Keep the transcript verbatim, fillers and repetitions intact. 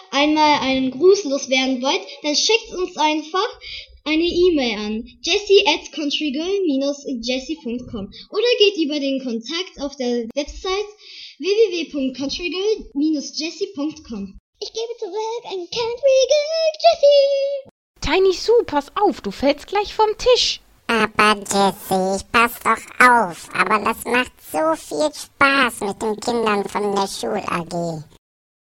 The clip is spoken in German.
einmal einen Gruß loswerden wollt, dann schickt uns einfach eine E-Mail an jessie at countrygirl dash jessie punkt com oder geht über den Kontakt auf der Website w w w punkt countrygirl dash jessie punkt com. Ich gebe zurück an Countrygirl Jessie. Tiny Sue, pass auf, du fällst gleich vom Tisch. Aber Jessie, ich pass doch auf. Aber das macht so viel Spaß mit den Kindern von der Schul-A G.